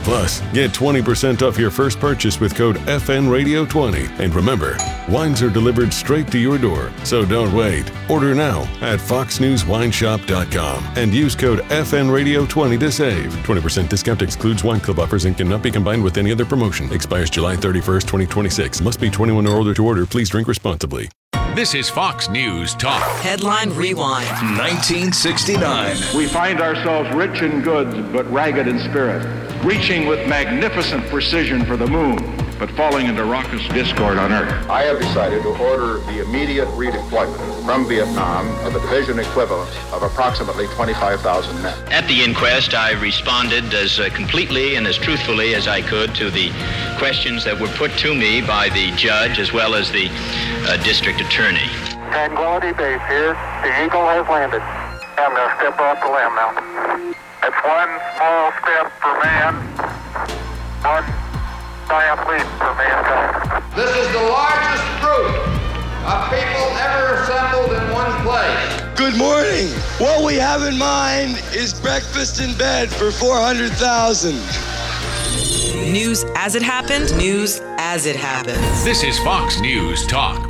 Plus, get 20% off your first purchase with code FNRadio20. And remember, wines are delivered straight to your door, so don't wait. Order now at foxnewswineshop.com and use code FNRadio20 to save. 20% discount excludes wine club offers and cannot be combined with any other promotion. Expires July 31st, 2026. Must be 21 or older to order. Please drink responsibly. This is Fox News Talk. Headline Rewind. 1969. We find ourselves rich in goods, but ragged in spirit, reaching with magnificent precision for the moon, but falling into raucous discord on Earth. I have decided to order the immediate redeployment from Vietnam of the division equivalent of approximately 25,000 men. At the inquest, I responded as completely and as truthfully as I could to the questions that were put to me by the judge as well as the district attorney. Tranquility Base here. The Eagle has landed. I'm going to step off the limb now. It's one small step for man, one giant leap for mankind. This is the largest group of people ever assembled in one place. Good morning. What we have in mind is breakfast in bed for 400,000. News as it happened. News as it happens. This is Fox News Talk.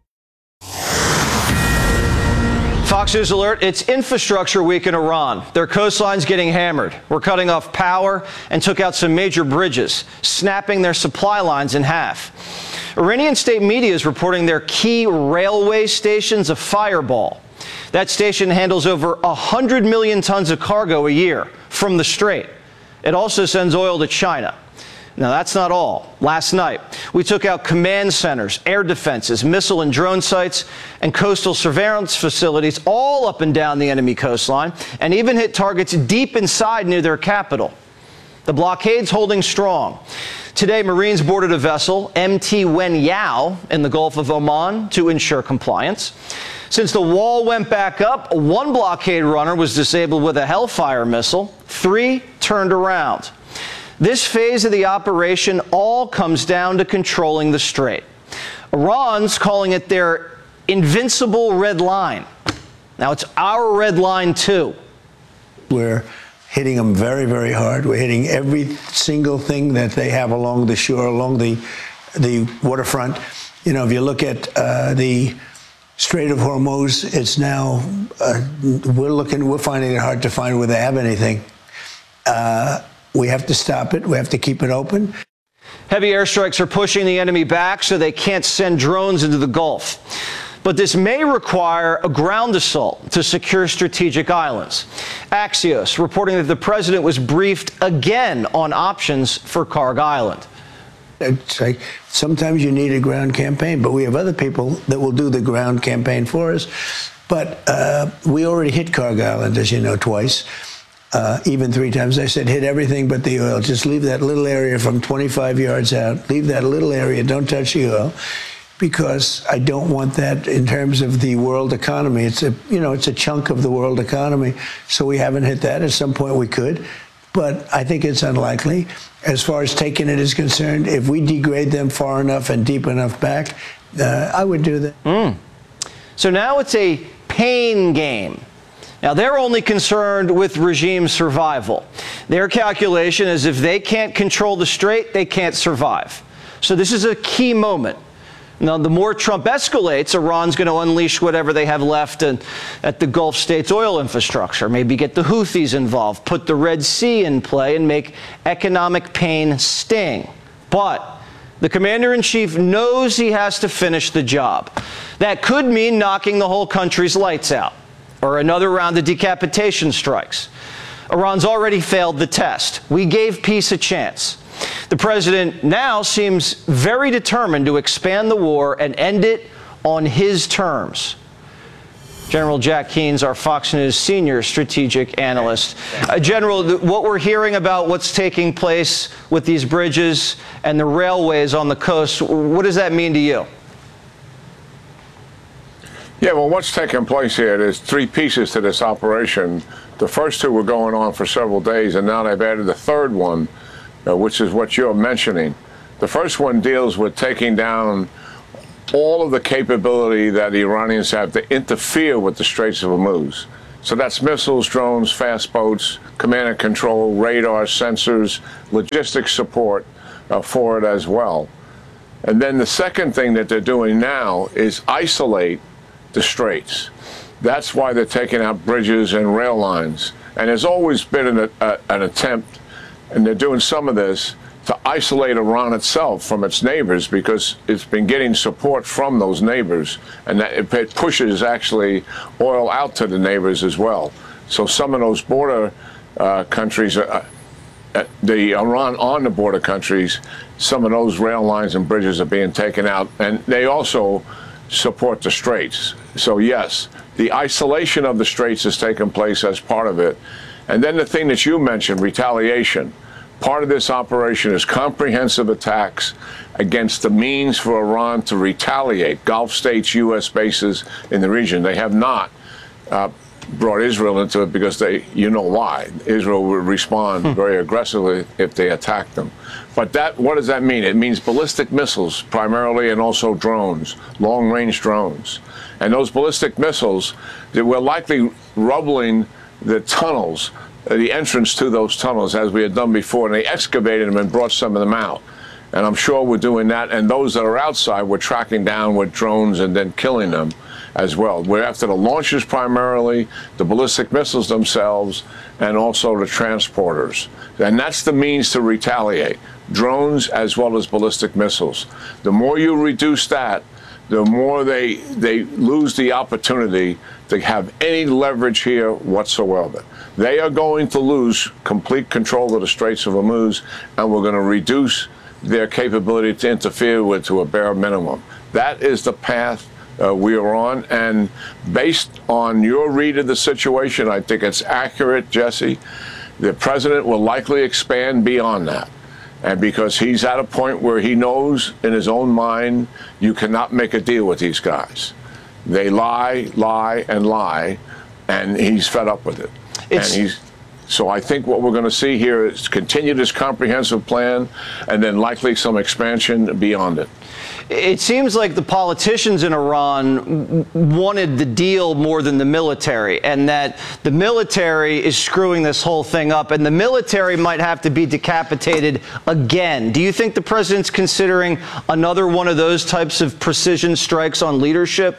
Fox News Alert, it's infrastructure week in Iran. Their coastline's getting hammered. We're cutting off power and took out some major bridges, snapping their supply lines in half. Iranian state media is reporting their key railway station's a fireball. That station handles over 100 million tons of cargo a year from the Strait. It also sends oil to China. Now, that's not all. Last night, we took out command centers, air defenses, missile and drone sites, and coastal surveillance facilities all up and down the enemy coastline, and even hit targets deep inside near their capital. The blockade's holding strong. Today, Marines boarded a vessel, MT Wen Yao, in the Gulf of Oman to ensure compliance. Since the wall went back up, one blockade runner was disabled with a Hellfire missile. 3 turned around. This phase of the operation all comes down to controlling the Strait. Iran's calling it their invincible red line. Now, it's our red line, too. We're hitting them very, very hard. We're hitting every single thing that they have along the shore, along the waterfront. You know, if you look at the Strait of Hormuz, it's now, we're finding it hard to find where they have anything. We have to stop it. We have to keep it open. Heavy airstrikes are pushing the enemy back so they can't send drones into the Gulf. But this may require a ground assault to secure strategic islands. Axios reporting that the president was briefed again on options for Karg Island. It's like sometimes you need a ground campaign, but we have other people that will do the ground campaign for us. But we already hit Karg Island, as you know, twice. Even 3 times. I said, hit everything but the oil. Just leave that little area from 25 yards out. Leave that little area. Don't touch the oil. Because I don't want that in terms of the world economy. It's a chunk of the world economy. So we haven't hit that. At some point we could. But I think it's unlikely. As far as taking it is concerned, if we degrade them far enough and deep enough back, I would do that. So now it's a pain game. Now, they're only concerned with regime survival. Their calculation is if they can't control the Strait, they can't survive. So this is a key moment. Now, the more Trump escalates, Iran's going to unleash whatever they have left at the Gulf states' oil infrastructure, maybe get the Houthis involved, put the Red Sea in play, and make economic pain sting. But the commander-in-chief knows he has to finish the job. That could mean knocking the whole country's lights out, or another round of decapitation strikes. Iran's already failed the test. We gave peace a chance. The president now seems very determined to expand the war and end it on his terms. General Jack Keen's our Fox News senior strategic analyst. General, what we're hearing about what's taking place with these bridges and the railways on the coast, what does that mean to you? Yeah, well, what's taking place here, there's 3 pieces to this operation. The first 2 were going on for several days, and now they've added the third one, which is what you're mentioning. The first one deals with taking down all of the capability that the Iranians have to interfere with the Straits of Hormuz. So that's missiles, drones, fast boats, command and control, radar, sensors, logistics support for it as well. And then the second thing that they're doing now is isolate the straits. That's why they're taking out bridges and rail lines. And there's always been an attempt, and they're doing some of this, to isolate Iran itself from its neighbors, because it's been getting support from those neighbors, and that it pushes actually oil out to the neighbors as well. So some of those border countries, the Iran on the border countries, some of those rail lines and bridges are being taken out, and they also support the straits. So yes, the isolation of the straits has taken place as part of it. And then the thing that you mentioned, retaliation. Part of this operation is comprehensive attacks against the means for Iran to retaliate. Gulf states, U.S. bases in the region. They have not brought Israel into it because you know why. Israel would respond very aggressively if they attacked them. But what does that mean? It means ballistic missiles primarily, and also drones, long-range drones. And those ballistic missiles, they were likely rubbling the tunnels, the entrance to those tunnels, as we had done before, and they excavated them and brought some of them out. And I'm sure we're doing that. And those that are outside, we're tracking down with drones and then killing them as well. We're after the launchers primarily, the ballistic missiles themselves, and also the transporters. And that's the means to retaliate, drones as well as ballistic missiles. The more you reduce that, the more they lose the opportunity to have any leverage here whatsoever. They are going to lose complete control of the Straits of Hormuz, and we're going to reduce their capability to interfere with to a bare minimum. That is the path we are on, and based on your read of the situation, I think it's accurate, Jesse. The president will likely expand beyond that. And because he's at a point where he knows in his own mind, you cannot make a deal with these guys. They lie, and lie, and he's fed up with it. So I think what we're going to see here is continue this comprehensive plan, and then likely some expansion beyond it. It seems like the politicians in Iran wanted the deal more than the military, and that the military is screwing this whole thing up, and the military might have to be decapitated again. Do you think the president's considering another one of those types of precision strikes on leadership?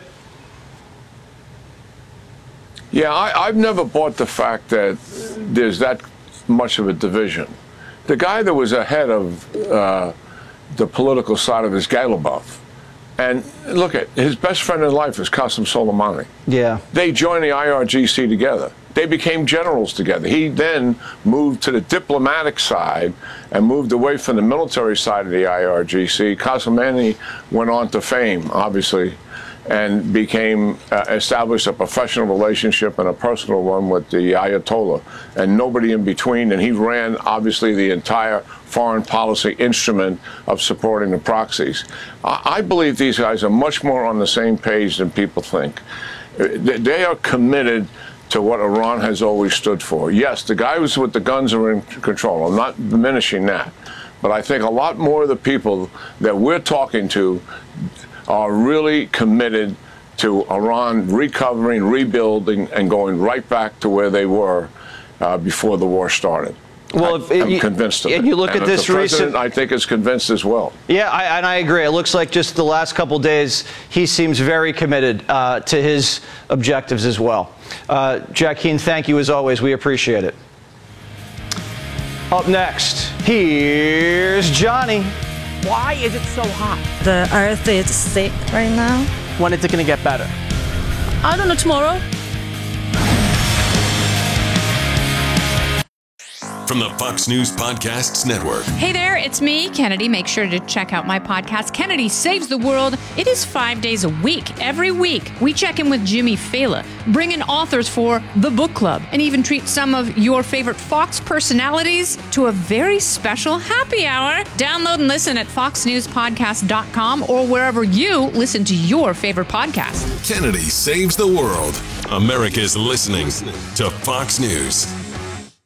Yeah, I've never bought the fact that there's that much of a division. The guy that was ahead of the political side of his Galibov. And look at his best friend in life is Qasem Soleimani. Yeah. They joined the IRGC together. They became generals together. He then moved to the diplomatic side and moved away from the military side of the IRGC. Soleimani went on to fame, obviously, and established a professional relationship and a personal one with the Ayatollah, and nobody in between. And he ran, obviously, the entire foreign policy instrument of supporting the proxies. I believe these guys are much more on the same page than people think. They are committed to what Iran has always stood for. Yes, the guys with the guns are in control. I'm not diminishing that. But I think a lot more of the people that we're talking to are really committed to Iran recovering, rebuilding, and going right back to where they were before the war started. Well, I'm convinced of it. And you look at this the president, recent, I think, is convinced as well. Yeah, and I agree. It looks like just the last couple days, he seems very committed to his objectives as well. Jack Keane, thank you as always. We appreciate it. Up next, here's Johnny. Why is it so hot? The earth is sick right now. When is it going to get better? I don't know, tomorrow. From the Fox News Podcasts Network. Hey there, it's me, Kennedy. Make sure to check out my podcast, Kennedy Saves the World. It is 5 days a week. Every week, we check in with Jimmy Fallon, bring in authors for the book club, and even treat some of your favorite Fox personalities to a very special happy hour. Download and listen at foxnewspodcast.com or wherever you listen to your favorite podcast. Kennedy Saves the World. America's listening to Fox News.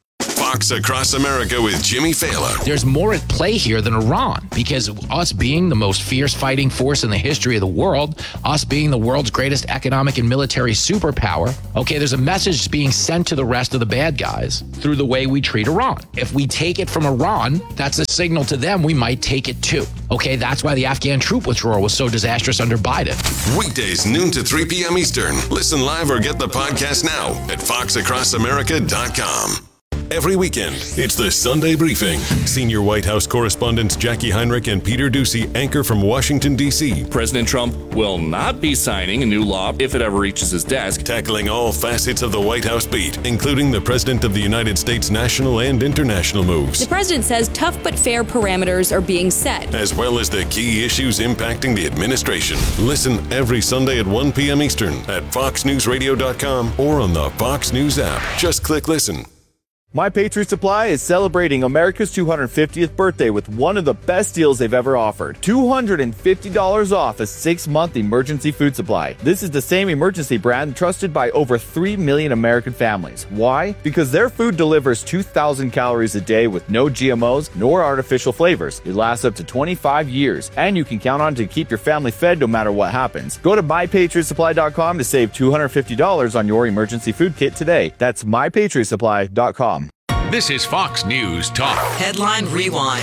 Fox Across America with Jimmy Fallon. There's more at play here than Iran, because us being the most fierce fighting force in the history of the world, us being the world's greatest economic and military superpower, okay, there's a message being sent to the rest of the bad guys through the way we treat Iran. If we take it from Iran, that's a signal to them we might take it too. Okay, that's why the Afghan troop withdrawal was so disastrous under Biden. Weekdays, noon to 3 p.m. Eastern. Listen live or get the podcast now at foxacrossamerica.com. Every weekend, it's the Sunday Briefing. Senior White House correspondents Jackie Heinrich and Peter Doocy anchor from Washington, D.C. President Trump will not be signing a new law if it ever reaches his desk. Tackling all facets of the White House beat, including the President of the United States' national and international moves. The president says tough but fair parameters are being set, as well as the key issues impacting the administration. Listen every Sunday at 1 p.m. Eastern at foxnewsradio.com or on the Fox News app. Just click listen. My Patriot Supply is celebrating America's 250th birthday with one of the best deals they've ever offered. $250 off a 6-month emergency food supply. This is the same emergency brand trusted by over 3 million American families. Why? Because their food delivers 2,000 calories a day with no GMOs nor artificial flavors. It lasts up to 25 years, and you can count on it to keep your family fed no matter what happens. Go to MyPatriotSupply.com to save $250 on your emergency food kit today. That's MyPatriotSupply.com. This is Fox News Talk. Headline Rewind.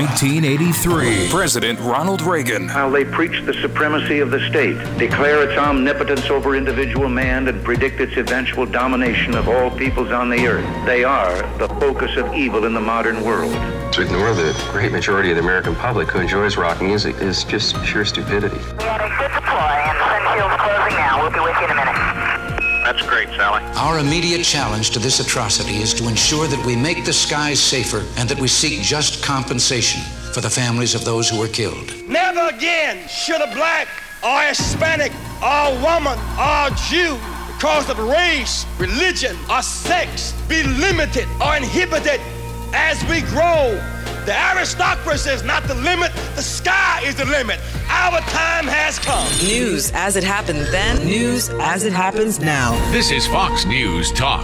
1983. President Ronald Reagan. How they preach the supremacy of the state, declare its omnipotence over individual man, and predict its eventual domination of all peoples on the earth. They are the focus of evil in the modern world. To ignore the great majority of the American public who enjoys rock music is just pure stupidity. We had a good deploy, and Sunshield's closing now. We'll be with you in a minute. That's great, Sally. Our immediate challenge to this atrocity is to ensure that we make the skies safer and that we seek just compensation for the families of those who were killed. Never again should a black or Hispanic or woman or Jew, because of race, religion, or sex, be limited or inhibited as we grow. The aristocracy is not the limit, the sky is the limit. Our time has come. News as it happened then, news as it happens now. This is Fox News Talk.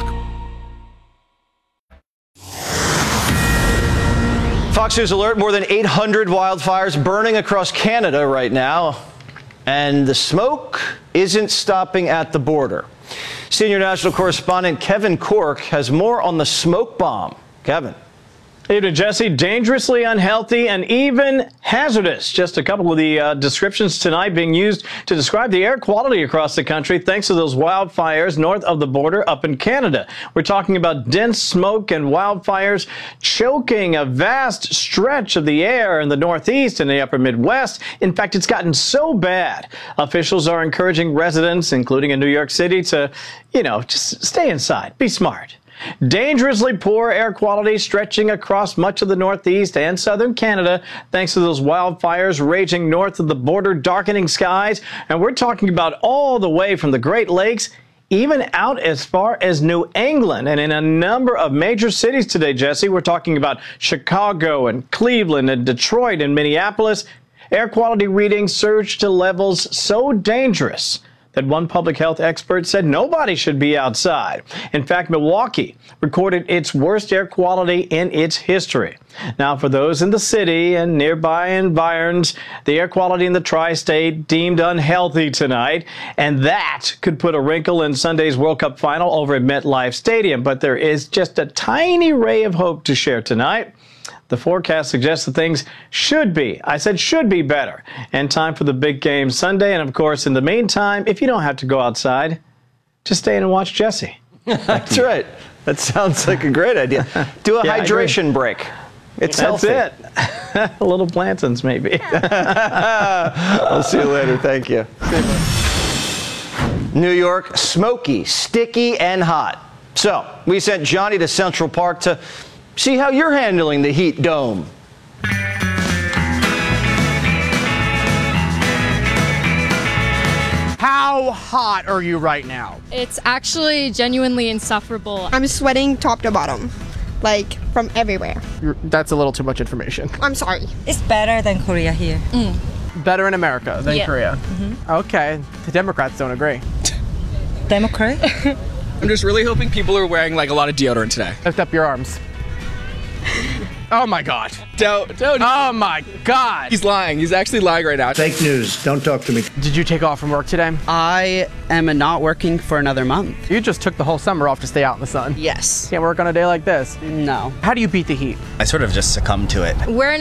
Fox News alert, more than 800 wildfires burning across Canada right now. And the smoke isn't stopping at the border. Senior national correspondent Kevin Corke has more on the smoke bomb. Kevin. Hey to Jesse, dangerously unhealthy and even hazardous. Just a couple of the descriptions tonight being used to describe the air quality across the country thanks to those wildfires north of the border up in Canada. We're talking about dense smoke and wildfires choking a vast stretch of the air in the Northeast and the upper Midwest. In fact, it's gotten so bad. Officials are encouraging residents, including in New York City, to, just stay inside, be smart. Dangerously poor air quality stretching across much of the Northeast and southern Canada thanks to those wildfires raging north of the border, darkening skies. And we're talking about all the way from the Great Lakes, even out as far as New England. And in a number of major cities today, Jesse, we're talking about Chicago and Cleveland and Detroit and Minneapolis. Air quality readings surged to levels so dangerous that one public health expert said nobody should be outside. In fact, Milwaukee recorded its worst air quality in its history. Now, for those in the city and nearby environs, the air quality in the tri-state deemed unhealthy tonight, and that could put a wrinkle in Sunday's World Cup final over at MetLife Stadium. But there is just a tiny ray of hope to share tonight. The forecast suggests that things should be better in time for the big game Sunday. And of course, in the meantime, if you don't have to go outside, just stay in and watch Jesse. That's right. That sounds like a great idea. Do a hydration break. It's That's healthy. it. A little plantains, maybe. I'll see you later. Thank you. New York, smoky, sticky, and hot. So we sent Johnny to Central Park to see how you're handling the heat dome. How hot are you right now? It's actually genuinely insufferable. I'm sweating top to bottom, like from everywhere. That's a little too much information. I'm sorry. It's better than Korea here. Better in America than Korea. Mm-hmm. Okay, the Democrats don't agree. Democrat? I'm just really hoping people are wearing like a lot of deodorant today. Lift up your arms. Oh my God. Don't. Oh my God. He's lying. He's actually lying right now. Fake news. Don't talk to me. Did you take off from work today? I am not working for another month. You just took the whole summer off to stay out in the sun. Yes. Can't work on a day like this. No. How do you beat the heat? I sort of just succumbed to it. We're in